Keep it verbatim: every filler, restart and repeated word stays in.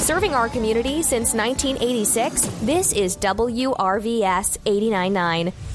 Serving our community since nineteen eighty-six, this is W R V S eighty-nine point nine.